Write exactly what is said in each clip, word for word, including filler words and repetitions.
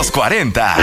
los cuarenta.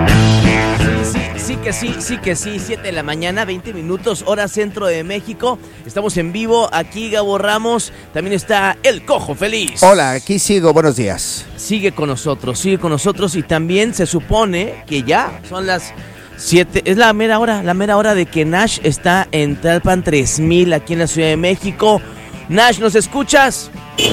Sí, sí, sí que sí, sí que sí, siete de la mañana, veinte minutos, hora centro de México. Estamos en vivo, aquí Gabo Ramos, también está El Cojo Feliz. Hola, aquí sigo, buenos días. Sigue con nosotros, sigue con nosotros y también se supone que ya son las siete, es la mera hora, la mera hora de que Nash está en Tlalpan tres mil aquí en la Ciudad de México. Nash, ¿nos escuchas?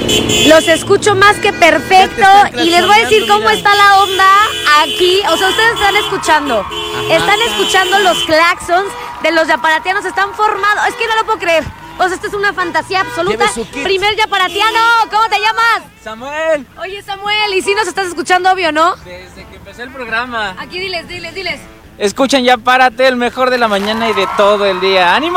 Los escucho más que perfecto y les voy a decir cómo mira. está la onda aquí. O sea, ustedes están escuchando, Ajá. están escuchando los claxons de los yaparatianos, están formados. Es que no lo puedo creer. O sea, esto es una fantasía absoluta. Lleve su kit. Primer yaparatiano, ¿cómo te llamas? Samuel, Oye, Samuel, y si nos estás escuchando, obvio, ¿no? desde que empecé el programa. Aquí diles, diles, diles. Escuchen Ya Párate, el mejor de la mañana y de todo el día. ¡Ánimo!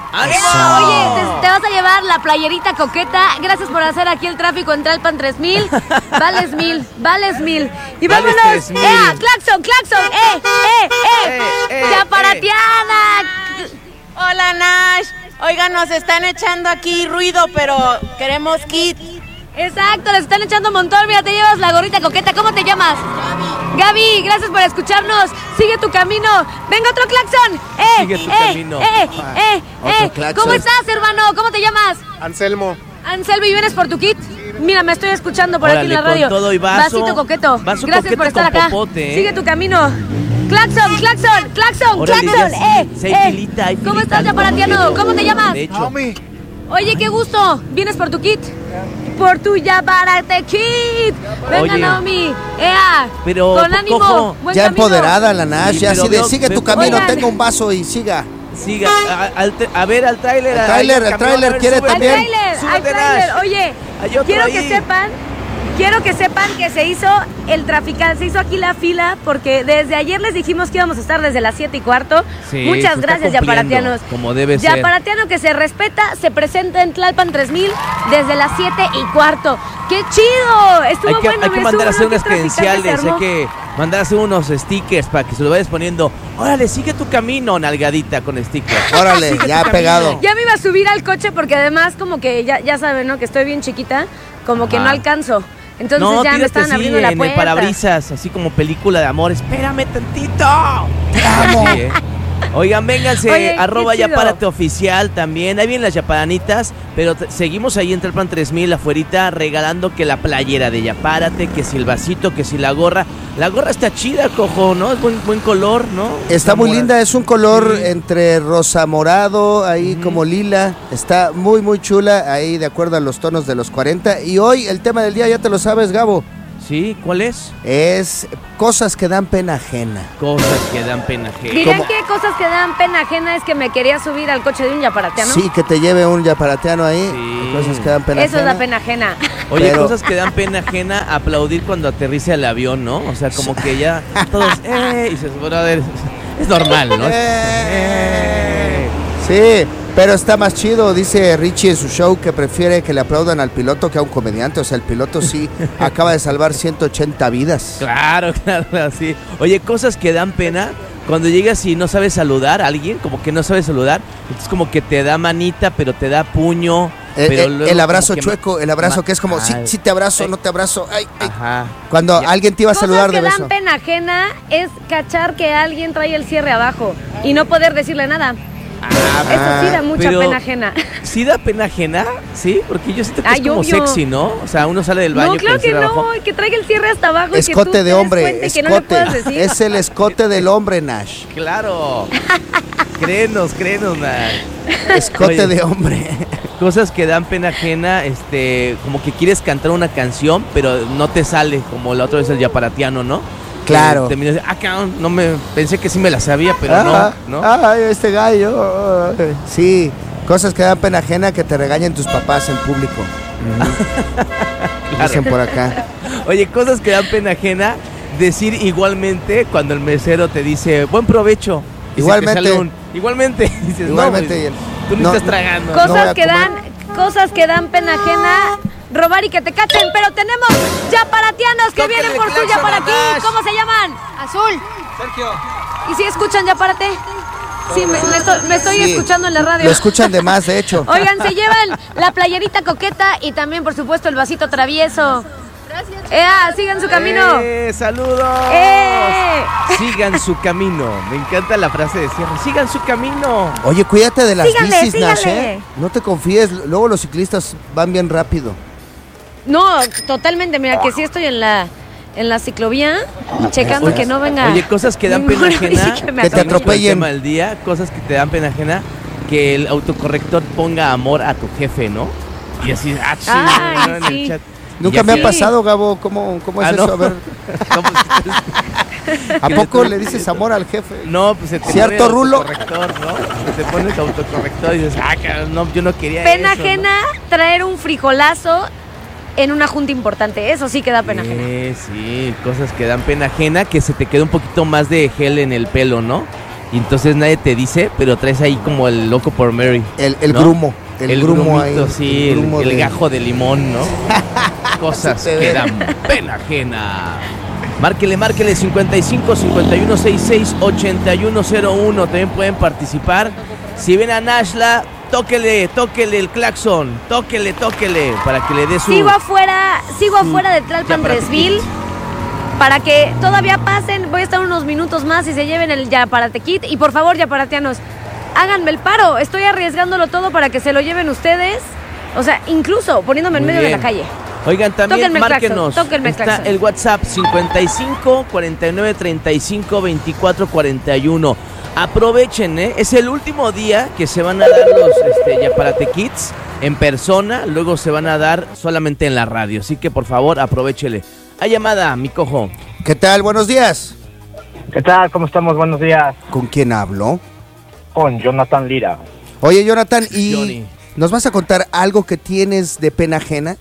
Eso. Oye, te, te vas a llevar la playerita coqueta. Gracias por hacer aquí el tráfico en Tlalpan tres mil. Vales mil, vales mil. Y Vales vámonos. tres mil. ¡Eh! ¡Claxon, claxon! ¡Eh, eh, eh! Eh, eh, ¡Yaparatiana! Hola Nash, oigan, nos están echando aquí ruido, pero queremos kit. Exacto, les están echando un montón. Mira, te llevas la gorrita coqueta. ¿Cómo te llamas? Gaby. Gaby, gracias por escucharnos. Sigue tu camino. Venga, otro claxon. ¡Eh! Sigue tu eh, camino. ¡Eh! ¡Eh! Otro ¡Eh! claxon. ¿Cómo estás, hermano? ¿Cómo te llamas? Anselmo. Anselmo, ¿y vienes por tu kit? Mira, me estoy escuchando por Órale, aquí en la con radio. todo y vaso. Vasito coqueto. Vaso Gracias coqueto por estar con acá. popote, ¿eh? Sigue tu camino. Claxon, claxon, claxon, Órale, claxon. ya sí. Eh, Sí, hay eh. filita, hay ¿Cómo filita, estás, ¿no? yaparatiano? ¿Cómo te llamas? De hecho. Naomi. Oye, qué gusto. ¿Vienes por tu kit? Por tu Yaparate kit. Venga, Oye. Naomi. Ea. Pero, con ánimo. Cojo, Buen Ya camino. empoderada la Nash, Sí, ya pero así de veo- sigue veo- tu camino, Oigan. tenga un vaso y siga. Siga, a, al te- a ver al tráiler. El a- tráiler, al el camión, tráiler a ver, quiere súbete. Al también. tráiler, al Súbete, tráiler. Nash. Oye, Hay otro quiero ahí. que sepan, quiero que sepan que se hizo el trafical, se hizo aquí la fila porque desde ayer les dijimos que íbamos a estar desde las siete y cuarto. Sí, Muchas se está gracias, cumpliendo, yaparatianos. como debe ser. Yaparatiano que se respeta, se presenta en Tlalpan tres mil desde las siete y cuarto. ¡Qué chido! Estuvo Hay que, bueno. hay que me mandar a hacer estuvo bueno, unas qué trafical se credenciales, hay armó. que mandar a hacer unos stickers para que se lo vayas poniendo. Órale, sigue tu camino, nalgadita con stickers. Órale, Sigue ya tu pegado. camino. Ya me iba a subir al coche porque además como que ya, ya saben, ¿no? Que estoy bien chiquita, como que Ajá. no alcanzo. Entonces No, ya me tírate estaban así abriendo la en el puerta. parabrisas, así como película de amor. Espérame tantito. Te amo. Sí, ¿eh? Oigan, vénganse, Oye, qué arroba chido. Yapárate oficial también. Ahí vienen las yaparanitas, pero t- seguimos ahí en Tlalpan tres mil afuerita regalando que la playera de Yapárate, que si el vasito, que si la gorra. La gorra está chida, Cojo, ¿no? Es buen, buen color, ¿no? Está muy mora- linda, es un color Sí. entre rosa morado, ahí Ujú. como lila. Está muy, muy chula, ahí de acuerdo a los tonos de los cuarenta. Y hoy el tema del día, ya te lo sabes, Gabo, Sí, ¿cuál es? es cosas que dan pena ajena. Cosas que dan pena ajena. ¿Dirán ¿Cómo? qué cosas que dan pena ajena es que me quería subir al coche de un yaparatiano? Sí, que te lleve un yaparatiano ahí, Sí. cosas que dan pena Eso ajena. da pena ajena. Oye, Pero- cosas que dan pena ajena, aplaudir cuando aterriza el avión, ¿no? O sea, como que ya todos, ¡eh! Y dices, brother, es normal, ¿no? Eh. Sí, pero está más chido, dice Richie en su show, que prefiere que le aplaudan al piloto que a un comediante. O sea, el piloto sí acaba de salvar ciento ochenta vidas. Claro, claro, sí. Oye, cosas que dan pena, cuando llegas y no sabes saludar a alguien, como que no sabes saludar, entonces como que te da manita, pero te da puño. El, pero el- luego el abrazo como que- chueco, el abrazo que es como, sí, Ay. sí te abrazo, Ay. no te abrazo. Ay, ay. Ajá. Cuando Ya. alguien te iba a Cosas saludar que de beso. dan pena ajena es cachar que alguien trae el cierre abajo y no poder decirle nada. Eso sí da mucha pero- pena ajena. ¿Sí da pena ajena? Sí, porque yo siento que Ay, es como obvio. sexy, ¿no? O sea, uno sale del baño No, con claro el que cierre no, abajo. que traiga el cierre hasta abajo y que tú Escote te de des hombre, cuenta y que no le escote. puedas decir. Es el escote del hombre, Nash. Claro. Créenos, créenos, Nash. Escote Oye. de hombre. Cosas que dan pena ajena, este, como que quieres cantar una canción, pero no te sale, como la otra vez el yaparatiano, ¿no? Claro. Que terminas de, ah, cabrón, no me, pensé que sí me la sabía, pero Ah, no, ¿no? Ay, este gallo. Ay. Sí, cosas que dan pena ajena, que te regañen tus papás en público. Claro. Dicen por acá. Oye, cosas que dan pena ajena, decir igualmente cuando el mesero te dice, buen provecho. Y se te Igualmente. sale un, igualmente. Dices, Igualmente, no, y pues, el- tú ni no, estás tragando. no voy Cosas a que comer. dan, cosas que dan pena ajena, robar y que te cachen, pero tenemos yaparatianos que Tóquenle vienen por su claxon a yaparatí. Nash. ¿Cómo se llaman? Azul. Sergio. ¿Y si escuchan yaparate? Sí, me, me estoy, me estoy Sí, escuchando en la radio. Lo escuchan de más, de hecho. Oigan, se llevan la playerita coqueta y también, por supuesto, el vasito travieso. ¡Ea! ¡Sigan su camino! ¡Eh! ¡Saludos! ¡Eh! Sigan su camino. Me encanta la frase de cierre. Sigan su camino. Oye, cuídate de las Síganle, bicis, Nash, síganle. ¿eh? No te confíes, luego los ciclistas van bien rápido. No, totalmente. Mira, que sí estoy en la, en la ciclovía, checando Oye, que no venga. Oye, cosas que dan ningún pena ajena. bici que me Que te atropelle. atropellen. El tema del día, cosas que te dan pena ajena. Que el autocorrector ponga amor a tu jefe, ¿no? Y así, ah, sí, Ay, ¿no? En sí. el chat. Nunca Y me así- ha pasado, Gabo. ¿Cómo, cómo es Ah, eso? no. A ver, No, pues, ¿a poco le dices amor al jefe? no, pues se te ¿Cierto, pone el Rulo? autocorrector, ¿no? Se te pone el autocorrector y dices, ah, cabrón, no, yo no quería Pena eso, ¿no? ajena traer un frijolazo en una junta importante. Eso sí que da pena ajena. Eh, sí, cosas que dan pena ajena, que se te queda un poquito más de gel en el pelo, ¿no? Y entonces nadie te dice, pero traes ahí como el loco por Mary. El, el ¿no? grumo. El, El grumo grumito, ahí. sí, el, grumo el de- gajo de limón, ¿no? Cosas Se te que ve. dan pena ajena. Márquele, márquele cincuenta y cinco, cincuenta y uno, sesenta y seis, ochenta y uno cero uno. También pueden participar. Si ven a Nashla, tóquele, tóquele el claxon. Tóquele, tóquele. Para que le dé su... Sigo afuera, sigo afuera de Tlalpan Yaparate Tresville. Kit. Para que todavía pasen, voy a estar unos minutos más y se lleven el Yaparate Kit. Y por favor, yaparateanos, háganme el paro. Estoy arriesgándolo todo para que se lo lleven ustedes. O sea, incluso poniéndome en Muy medio de bien. la calle. Oigan, también Tóquenme el márquenos. claxon, tóquenme el Está claxon. el WhatsApp cincuenta y cinco, cuarenta y nueve, treinta y cinco, veinticuatro, cuarenta y uno. Aprovechen, ¿eh? Es el último día que se van a dar los este, Yaparate Kits en persona. Luego se van a dar solamente en la radio. Así que, por favor, aprovechele. Hay llamada, mi cojo. ¿Qué tal? Buenos días. ¿Qué tal? ¿Cómo estamos? Buenos días. ¿Con quién hablo? Con Jonathan Lira. Oye, Jonathan, ¿y Johnny. nos vas a contar algo que tienes de pena ajena?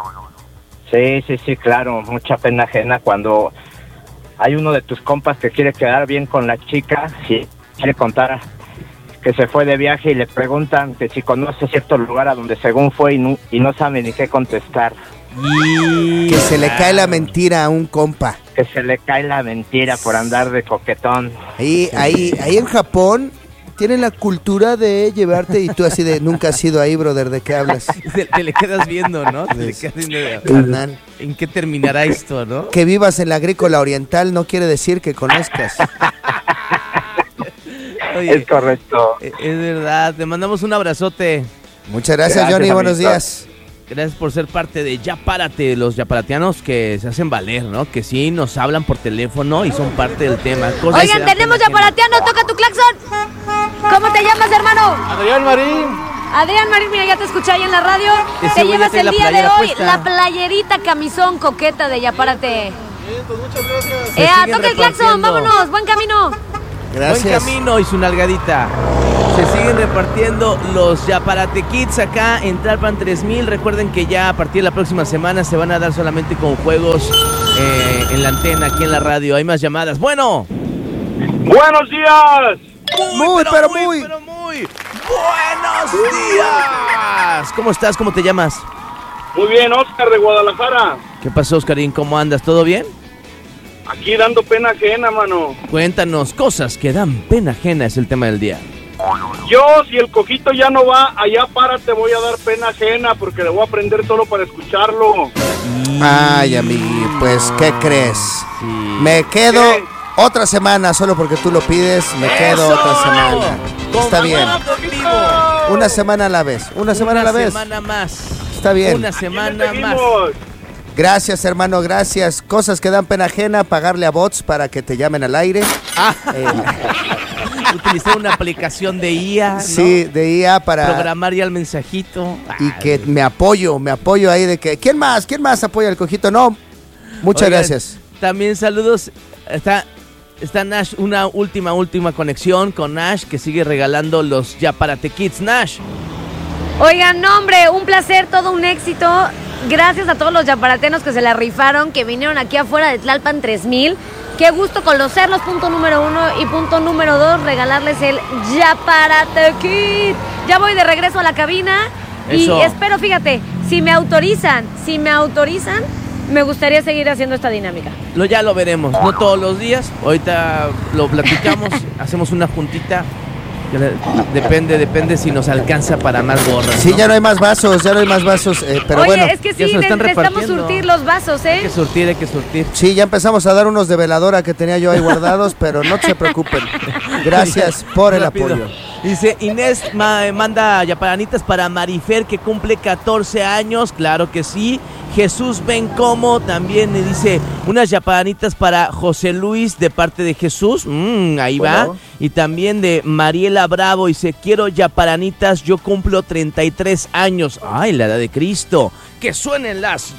Sí, sí, sí, claro. Mucha pena ajena cuando hay uno de tus compas que quiere quedar bien con la chica y quiere contar que se fue de viaje y le preguntan que si conoce cierto lugar a donde según fue y no, y no sabe ni qué contestar. Y... Que se le cae la mentira a un compa. Que se le cae la mentira por andar de coquetón. Ahí, ahí, ahí en Japón tienen la cultura de llevarte y tú así de nunca has ido ahí, brother, ¿de qué hablas? Te, te le quedas viendo, ¿no? Te le quedas viendo de- Carnal. ¿En qué terminará esto, no? Que vivas en la agrícola oriental no quiere decir que conozcas. Oye, Es correcto. eh, es verdad. Te mandamos un abrazote. Muchas gracias, Gracias, Johnny, buenos amiguito. días. Gracias por ser parte de Ya Párate, los yaparateanos que se hacen valer, ¿no? Que sí nos hablan por teléfono y son parte del tema. Cosas que Oigan, dan tenemos pena ajena. Yaparateano, toca tu claxon. ¿Cómo te llamas, hermano? Adrián Marín. Adrián Marín, mira, ya te escuché ahí en la radio. De Te seguro ya llevas trae el la día de playera hoy puesta. la playerita camisón coqueta de Yapárate. Se Ea, siguen toca el claxon, repartiendo. vámonos, buen camino. Gracias. Buen camino y su nalgadita. Se siguen repartiendo los Yaparate Kits acá en Tlalpan tres mil. Recuerden que ya a partir de la próxima semana se van a dar solamente con juegos eh, en la antena, aquí en la radio. Hay más llamadas. Bueno. ¡Buenos días! Muy, pero muy. pero muy. ¡Buenos días! ¿Cómo estás? ¿Cómo te llamas? Muy bien, Oscar de Guadalajara. ¿Qué pasó, Oscarín? ¿Cómo andas? ¿Todo bien? Aquí dando pena ajena, mano. Cuéntanos, cosas que dan pena ajena es el tema del día. Yo, si el cojito ya no va, allá para te voy a dar pena ajena porque le voy a aprender solo para escucharlo. Ay, amigo, pues, ¿qué crees? Sí. Me quedo ¿Qué? otra semana, solo porque tú lo pides, me quedo ¡Eso! otra semana. Está bien. Contigo. Una semana a la vez, una semana a la vez. Una semana más. Está bien. Una Aquí semana le más. seguimos. Gracias, hermano, gracias. Cosas que dan pena ajena, pagarle a bots para que te llamen al aire. Ah, Eh, utilizar una aplicación de I A, ¿no? sí, de I A para... Programar ya el mensajito. Y Ay. que me apoyo, me apoyo ahí de que... ¿Quién más? ¿Quién más apoya al cojito? No, muchas Oigan, gracias. También saludos. Está, está Nash, una última, última conexión con Nash que sigue regalando los Yaparate Kits. Nash. Oigan, no, hombre, un placer, todo un éxito. Gracias a todos los yaparatenos que se la rifaron, que vinieron aquí afuera de Tlalpan tres mil. Qué gusto conocerlos, punto número uno. Y punto número dos, regalarles el Yaparate Kit. Ya voy de regreso a la cabina. Eso. Y espero, fíjate, si me autorizan, si me autorizan, me gustaría seguir haciendo esta dinámica. Lo, ya lo veremos, no todos los días. Ahorita lo platicamos, hacemos una juntita Depende, depende si nos alcanza para más gorras. Sí, ¿no? ya no hay más vasos, ya no hay más vasos, eh, pero Oye, bueno. es que ya sí, se lo están necesitamos repartiendo. surtir los vasos, Hay que ¿eh? surtir, hay que surtir. Sí, ya empezamos a dar unos de veladora que tenía yo ahí guardados, pero no se preocupen. Gracias por el Rápido. apoyo. Dice Inés ma- manda yaparanitas para Marifer que cumple catorce años, claro que sí. Jesús Bencomo también le dice unas yaparanitas para José Luis de parte de Jesús, mm, ahí va. Bueno. Y también de Mariela Bravo, dice quiero yaparanitas, yo cumplo treinta y tres años. Ay, la edad de Cristo. Que suenen las